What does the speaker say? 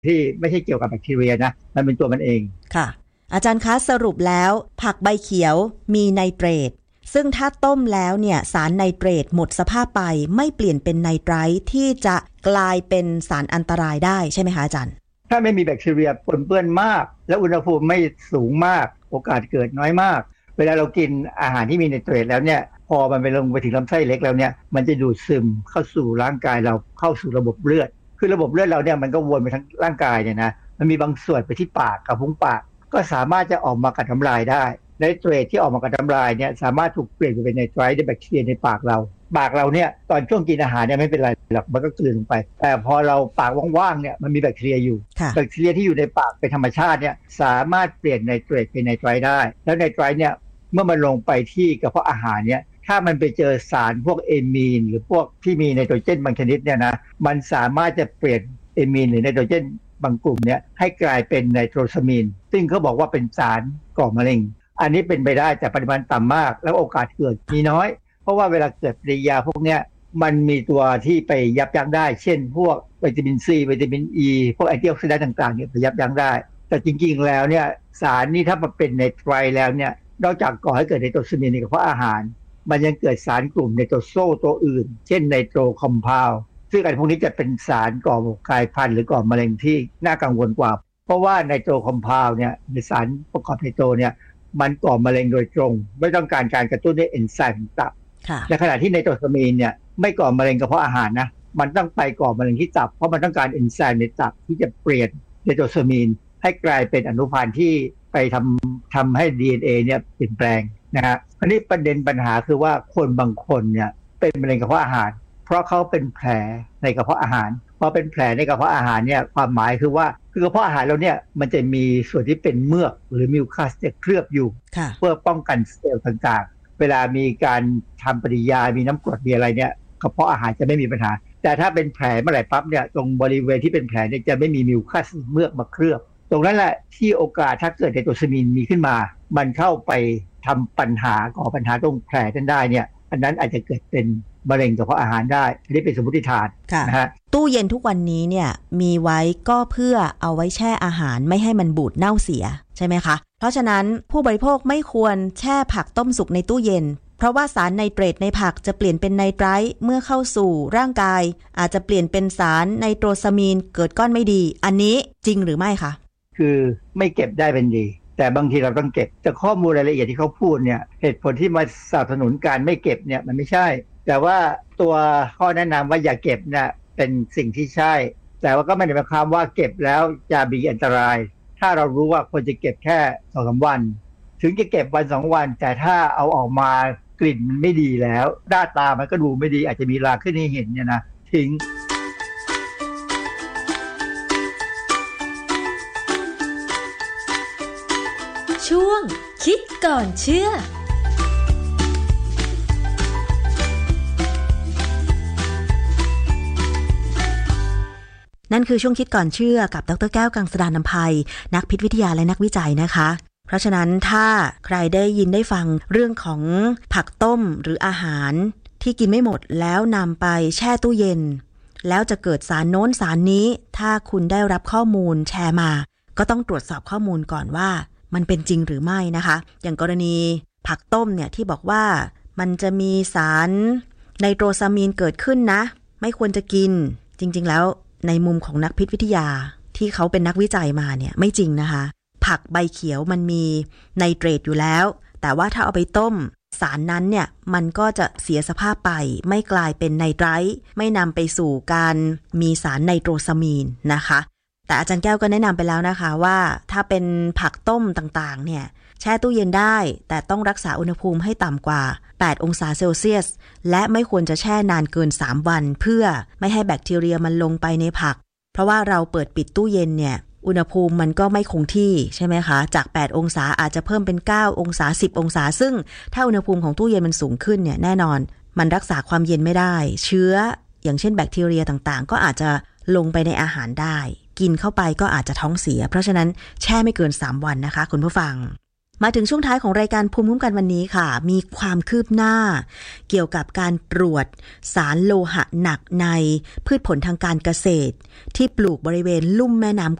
ที่ไม่ใช่เกี่ยวกับแบคทีเรียนะมันเป็นตัวมันเองค่ะอาจารย์คะสรุปแล้วผักใบเขียวมีไนเตรตซึ่งถ้าต้มแล้วเนี่ยสารไนเตรตหมดสภาพไปไม่เปลี่ยนเป็นไนไตรท์ที่จะกลายเป็นสารอันตรายได้ใช่ไหมคะอาจารย์ถ้าไม่มีแบคทีเรียปนเปื้อนมากและอุณหภูมิไม่สูงมากโอกาสเกิดน้อยมากเวลาเรากินอาหารที่มีไนเตรตแล้วเนี่ยพอมันไปลงไปถึงลำไส้เล็กแล้วเนี่ยมันจะดูดซึมเข้าสู่ร่างกายเราเข้าสู่ระบบเลือดคือระบบเลือดเราเนี่ยมันก็วนไปทั้งร่างกายเนี่ยนะมันมีบางส่วนไปที่ปากกับพุ้งปากก็สามารถจะออกมากับน้ำลายได้ไนเตรตที่ออกมากับน้ำลายเนี่ยสามารถถูกเปลี่ยนไปเป็นไนไตรท์ด้วยแบคทีเรียในปากเราเนี่ยตอนช่วงกินอาหารเนี่ยไม่เป็นไรหรอกมันก็กลืนลงไปแต่พอเราปากว่างๆเนี่ยมันมีแบคทีเรียอยู่แบคทีเรียที่อยู่ในปากเป็นธรรมชาติเนี่ยสามารถเปลี่ยนไนเตรตเป็นไนไตรท์ได้แล้วไนไตรท์เนี่ยเมื่อมันลงไปที่กระเพาะอาหารเนี่ยถ้ามันไปเจอสารพวกเอมีนหรือพวกที่มีไนโตรเจนบางชนิดเนี่ยนะมันสามารถจะเปลี่ยนเอมีนหรือไนโตรเจนบางกลุ่มเนี่ยให้กลายเป็นไนโตรซามีนซึ่งเขาบอกว่าเป็นสารก่อมะเร็งอันนี้เป็นไปได้แต่ปริมาณต่ำมากแล้วโอกาสเกิดมีน้อยเพราะว่าเวลาเกิดปฏิกิริยาพวกเนี้ยมันมีตัวที่ไปยับยั้งได้เช่นพวกวิตามินซีวิตามินอีพวกแอนตี้ออกซิแดนต์ต่างๆเนี่ยไปยับยั้งได้แต่จริงๆแล้วเนี่ยสารนี้ถ้ามันเป็นไนไตรท์แล้วเนี่ยนอกจากก่อให้เกิดไนโตรซามีนในกระเพาะอาหารมันยังเกิดสารกลุ่มไนโตรโซตัวอื่นเช่นไนโตรคอมเพลด์ซึ่งอันพวกนี้จะเป็นสารก่อกลายพันธุ์หรือก่อมะเร็งที่น่ากังวลกว่าเพราะว่าไนโตรคอมเพลด์เนี่ยในสารประกอบไนโตรเนี่ยมันก่อมะเร็งโดยตรงไม่ต้องการการกระตุ้นด้วยเอนไซม์ตับในขณะที่ไนโตรซามีนเนี่ยไม่ก่อมะเร็งกระเพาะอาหารนะมันต้องไปก่อมะเร็งที่ตับเพราะมันต้องการเอนไซม์ในตับที่จะเปลี่ยนไนโตรซามีนให้กลายเป็นอนุพันธ์ที่ไปทำให้ DNA เนี่ยเปลี่ยนแปลงนะฮะอันนี้ประเด็นปัญหาคือว่าคนบางคนเนี่ยเป็นมะเร็งกระเพาะอาหารเพราะเขาเป็นแผลในกระเพาะอาหารพอเป็นแผลในกระเพาะอาหารเนี่ยความหมายคือว่ากระเพาะอาหารเราเนี่ยมันจะมีส่วนที่เป็นเมือกหรือมิวคัสเนี่ยเคลือบอยู่เพื่อป้องกันเซลล์ต่างๆเวลามีการทำปฏิกิริยามีน้ำกรดมีอะไรเนี่ยกระเพาะอาหารจะไม่มีปัญหาแต่ถ้าเป็นแผลเมื่อไหร่ปั๊บเนี่ยตรงบริเวณที่เป็นแผลเนี่ยจะไม่มีมิวคัสเมือกมาเคลือบตรงนั้นแหละที่โอกาสถ้าเกิดไนโตรซามีนมีขึ้นมามันเข้าไปทำปัญหาก่อปัญหาตรงแผลนั้นได้เนี่ยอันนั้นอาจจะเกิดเป็นมะเร็งกระเพาะอาหารได้อันนี้เป็นสมมติฐานนะฮะตู้เย็นทุกวันนี้เนี่ยมีไว้ก็เพื่อเอาไว้แช่อาหารไม่ให้มันบูดเน่าเสียใช่ไหมคะเพราะฉะนั้นผู้บริโภคไม่ควรแช่ผักต้มสุกในตู้เย็นเพราะว่าสารไนเตรตในผักจะเปลี่ยนเป็นไนไตรท์เมื่อเข้าสู่ร่างกายอาจจะเปลี่ยนเป็นสารไนโตรซามีนเกิดก้อนไม่ดีอันนี้จริงหรือไม่คะคือไม่เก็บได้เป็นดีแต่บางทีเราต้องเก็บแต่ข้อมูลรายละเอียดที่เขาพูดเนี่ยเหตุผลที่มาสนับสนุนการไม่เก็บเนี่ยมันไม่ใช่แต่ว่าตัวข้อแนะนำว่าอย่าเก็บเนี่ยเป็นสิ่งที่ใช่แต่ว่าก็ไม่ได้หมายความว่าเก็บแล้วจะมีอันตรายถ้าเรารู้ว่าควรจะเก็บแค่ 2-3 วันถึงจะเก็บวัน 2 วันแต่ถ้าเอาออกมากลิ่นมันไม่ดีแล้วหน้าตามันก็ดูไม่ดีอาจจะมีราขึ้นให้เห็นเนี่ยนะทิ้งช่วงคิดก่อนเชื่อนั่นคือช่วงคิดก่อนเชื่อกับดร.แก้วกังสดาลอำไพนักพิษวิทยาและนักวิจัยนะคะเพราะฉะนั้นถ้าใครได้ยินได้ฟังเรื่องของผักต้มหรืออาหารที่กินไม่หมดแล้วนำไปแช่ตู้เย็นแล้วจะเกิดสารโน้นสารนี้ถ้าคุณได้รับข้อมูลแชร์มาก็ต้องตรวจสอบข้อมูลก่อนว่ามันเป็นจริงหรือไม่นะคะอย่างกรณีผักต้มเนี่ยที่บอกว่ามันจะมีสารไนโตรซามีนเกิดขึ้นนะไม่ควรจะกินจริงๆแล้วในมุมของนักพิษวิทยาที่เขาเป็นนักวิจัยมาเนี่ยไม่จริงนะคะผักใบเขียวมันมีไนเตรตอยู่แล้วแต่ว่าถ้าเอาไปต้มสารนั้นเนี่ยมันก็จะเสียสภาพไปไม่กลายเป็นไนไตรท์ไม่นำไปสู่การมีสารไนโตรซามีนนะคะแต่อาจารย์แก้วก็แนะนำไปแล้วนะคะว่าถ้าเป็นผักต้มต่างๆเนี่ยแช่ตู้เย็นได้แต่ต้องรักษาอุณหภูมิให้ต่ำกว่า8องศาเซลเซียสและไม่ควรจะแช่นานเกิน3วันเพื่อไม่ให้แบคทีเรียมันลงไปในผักเพราะว่าเราเปิดปิดตู้เย็นเนี่ยอุณหภูมิมันก็ไม่คงที่ใช่ไหมคะจาก8องศาอาจจะเพิ่มเป็น9องศา10องศาซึ่งถ้าอุณหภูมิของตู้เย็นมันสูงขึ้นเนี่ยแน่นอนมันรักษาความเย็นไม่ได้เชื้ออย่างเช่นแบคทีเรียต่างๆก็อาจจะลงไปในอาหารได้กินเข้าไปก็อาจจะท้องเสียเพราะฉะนั้นแช่ไม่เกิน3วันนะคะคุณผู้ฟังมาถึงช่วงท้ายของรายการภูมิคุ้มกันวันนี้ค่ะมีความคืบหน้าเกี่ยวกับการตรวจสารโลหะหนักในพืชผลทางการเกษตรที่ปลูกบริเวณลุ่มแม่น้ำ